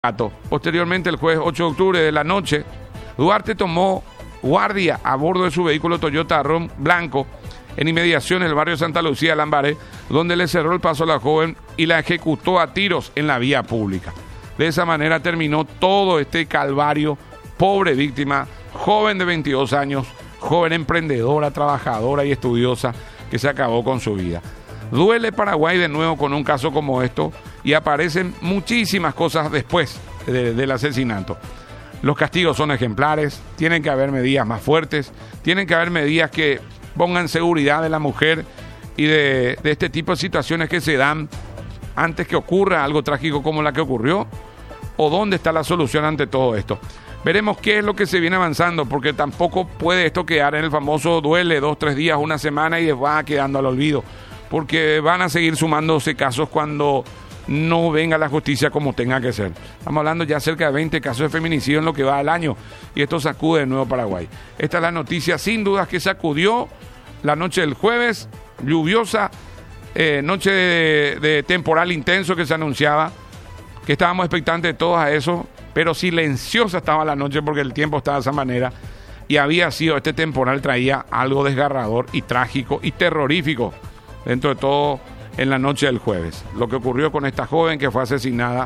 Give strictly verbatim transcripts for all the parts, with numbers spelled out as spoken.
Posteriormente, el jueves ocho de octubre de la noche, Duarte tomó guardia a bordo de su vehículo Toyota Rom blanco en inmediaciones del barrio Santa Lucía, Lambaré, donde le cerró el paso a la joven y la ejecutó a tiros en la vía pública. De esa manera terminó todo este calvario. Pobre víctima, joven de veintidós años, joven emprendedora, trabajadora y estudiosa, que se acabó con su vida. Duele Paraguay de nuevo con un caso como esto, y aparecen muchísimas cosas después de, del asesinato. Los castigos son ejemplares, tienen que haber medidas más fuertes, tienen que haber medidas que pongan seguridad de la mujer y de, de este tipo de situaciones que se dan antes que ocurra algo trágico como la que ocurrió, o dónde está la solución ante todo esto. Veremos qué es lo que se viene avanzando, porque tampoco puede esto quedar en el famoso duele dos, tres días, una semana y va quedando al olvido, porque van a seguir sumándose casos cuando no venga la justicia como tenga que ser. Estamos hablando ya cerca de veinte casos de feminicidio en lo que va al año, y esto sacude de nuevo Paraguay. Esta es la noticia sin dudas que sacudió la noche del jueves, lluviosa, eh, noche de, de temporal intenso que se anunciaba, que estábamos expectantes de todos a eso, pero silenciosa estaba la noche porque el tiempo estaba de esa manera, y había sido, este temporal traía algo desgarrador y trágico y terrorífico dentro de todo en la noche del jueves. Lo que ocurrió con esta joven que fue asesinada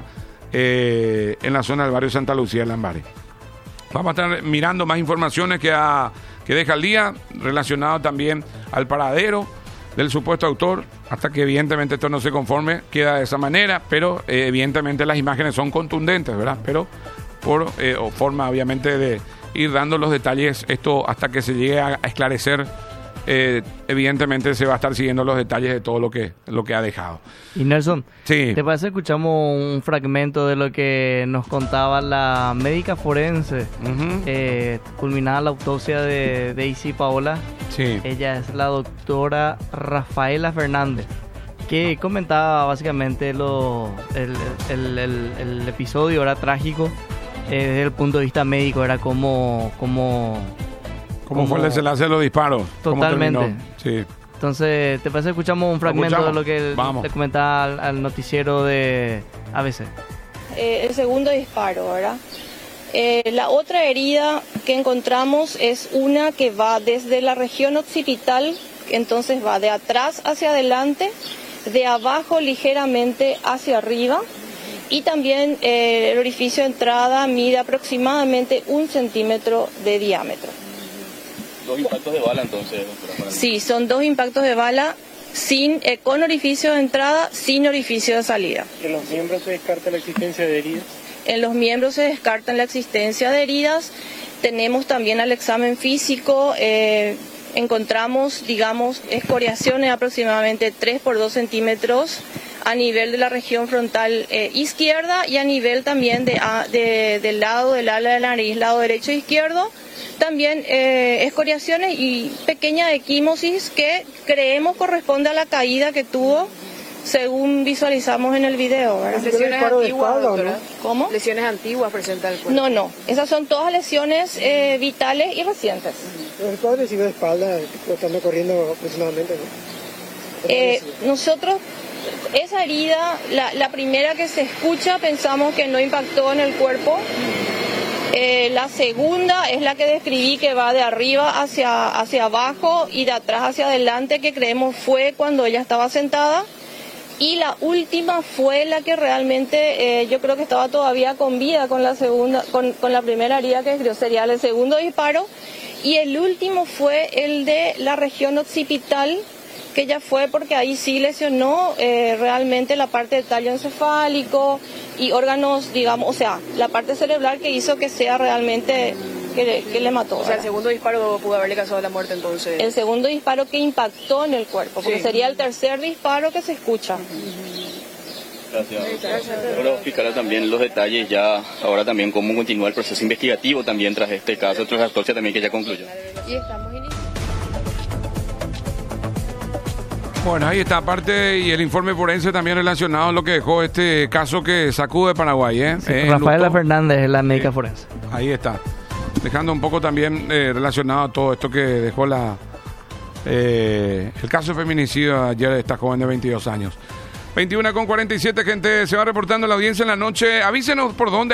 eh, en la zona del barrio Santa Lucía de Lambaré. Vamos a estar mirando más informaciones que, a, que deja el día, relacionado también al paradero del supuesto autor, hasta que evidentemente esto no se conforme, queda de esa manera, pero eh, evidentemente las imágenes son contundentes, ¿verdad? Pero por eh, o forma obviamente de ir dando los detalles, esto hasta que se llegue a, a esclarecer. Eh, evidentemente se va a estar siguiendo los detalles de todo lo que, lo que ha dejado. Y Nelson, sí. ¿te parece? Escuchamos un fragmento de lo que nos contaba la médica forense, uh-huh. eh, culminada la autopsia de Daisy Paola. Sí. Ella es la doctora Rafaela Fernández, que comentaba básicamente lo, el, el, el, el episodio era trágico eh, desde el punto de vista médico, era como... como ¿Cómo fue el desenlace de los disparos? Totalmente. Sí. Entonces, ¿te parece? Escuchamos un fragmento de lo que Vamos. le comentaba al, al noticiero de A B C. Eh, el segundo disparo, ¿verdad? Eh, la otra herida que encontramos es una que va desde la región occipital, entonces va de atrás hacia adelante, de abajo ligeramente hacia arriba, y también eh, el orificio de entrada mide aproximadamente un centímetro de diámetro. Dos impactos de bala entonces. Sí, son dos impactos de bala sin, eh, con orificio de entrada, sin orificio de salida. ¿En los miembros se descarta la existencia de heridas? En los miembros se descarta la existencia de heridas. Tenemos también al examen físico, eh, encontramos, digamos, escoriaciones aproximadamente tres por dos centímetros a nivel de la región frontal eh, izquierda, y a nivel también de, a, de, del lado del ala de la nariz, lado derecho e izquierdo. También eh, escoriaciones y pequeña equimosis que creemos corresponde a la caída que tuvo, según visualizamos en el video, ¿verdad? ¿Lesiones antiguas, doctora? ¿No? ¿Cómo? ¿Lesiones antiguas presenta el cuerpo? No, no. Esas son todas lesiones eh, vitales y recientes. ¿El cuadro de de espalda, estando corriendo aproximadamente? ¿No? Eh, nosotros, esa herida, la, la primera que se escucha, pensamos que no impactó en el cuerpo. Eh, la segunda es la que describí, que va de arriba hacia, hacia abajo y de atrás hacia adelante, que creemos fue cuando ella estaba sentada. Y la última fue la que realmente eh, yo creo que estaba todavía con vida con la segunda, con, con la primera herida que escribió, sería el segundo disparo. Y el último fue el de la región occipital, que ya fue porque ahí sí lesionó eh, realmente la parte del tallo encefálico y órganos, digamos, o sea, la parte cerebral que hizo que sea realmente, que, que le mató. O sea, el segundo disparo pudo haberle causado la muerte entonces. El segundo disparo que impactó en el cuerpo, porque sí. Sería el tercer disparo que se escucha. Gracias. Gracias. Ahora fiscal también los detalles ya, ahora también cómo continúa el proceso investigativo también tras este caso, tras la autopsia también que ya concluyó. Y estamos iniciando. Bueno, ahí está, aparte y el informe forense también relacionado a lo que dejó este caso que sacude Paraguay, ¿eh? Sí, eh Rafaela Fernández es la médica forense. Ahí está, dejando un poco también eh, relacionado a todo esto que dejó la eh, el caso de feminicidio ayer de esta joven de veintidós años. veintiuna con cuarenta y siete, gente, se va reportando la audiencia en la noche. Avísenos por dónde